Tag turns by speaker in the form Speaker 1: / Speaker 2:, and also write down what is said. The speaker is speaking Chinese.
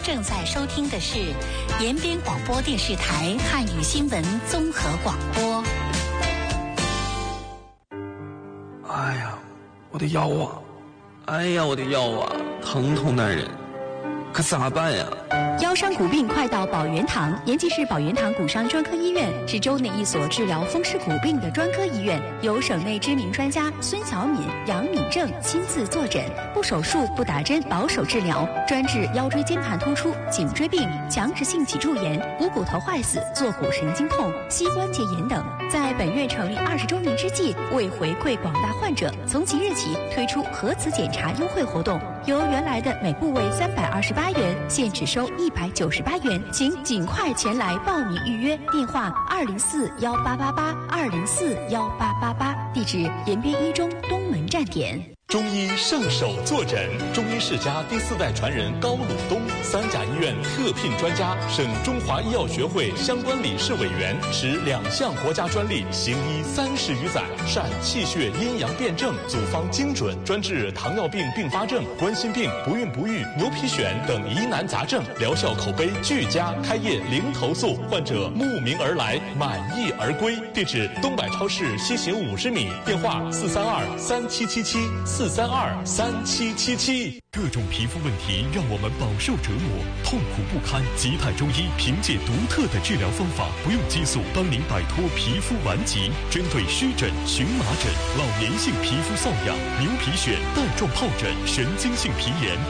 Speaker 1: 正在收听的是延边广播电视台汉语新闻综合广播。
Speaker 2: 哎呀，我的腰啊！哎呀，我的腰啊，疼痛难忍，可咋办呀？
Speaker 3: 腰伤骨病快到宝元堂。延吉市宝元堂骨伤专科医院是州内一所治疗风湿骨病的专科医院，由省内知名专家孙小敏、杨敏正亲自坐诊，不手术、不打针，保守治疗，专治腰椎间盘突出、颈椎病、强直性脊柱炎、股骨头坏死、坐骨神经痛、膝关节炎等。在本院成立20周年之际，为回馈广大患者，从即日起推出核磁检查优惠活动，由原来的每部位328元，现只收198元，请尽快前来报名预约。电话2041888，2041888，地址延边一中东门站点。
Speaker 4: 中医圣手坐诊，中医世家第4代传人高鲁东，三甲医院特聘专家，省中华医药学会相关理事委员，持2项国家专利，行医30余载，善气血阴阳辩证，组方精准，专治糖尿病并发症、冠心病、不孕不育、牛皮癣等疑难杂症，疗效口碑俱佳，开业零投诉，患者慕名而来，满意而归。地址：东百超市西行50米，电话432-3777，432-3777。
Speaker 5: 各种皮肤问题让我们饱受折磨，痛苦不堪。吉泰中医凭借独特的治疗方法，不用激素，帮您摆脱皮肤顽疾。针对湿疹、荨麻疹、老年性皮肤瘙痒、牛皮癣、带状疱疹、神经性皮炎、